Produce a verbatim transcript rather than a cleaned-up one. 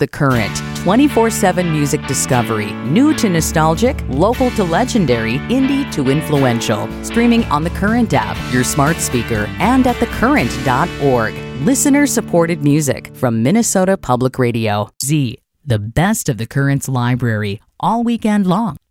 The Current, twenty-four seven music discovery. New to nostalgic, local to legendary, indie to influential. Streaming on The Current app, your smart speaker, and at the current dot org. Listener-supported music from Minnesota Public Radio. Z, the best of The Current's library, all weekend long.